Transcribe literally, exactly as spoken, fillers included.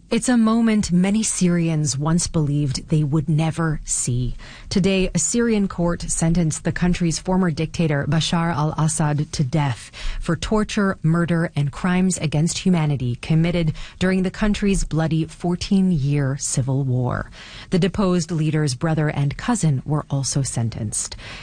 It's a moment many Syrians once believed they would never see. Today, a Syrian court sentenced the country's former dictator Bashar al-Assad to death for torture, murder, and crimes against humanity committed during the country's bloody fourteen-year civil war. The deposed leader's brother and cousin were also sentenced.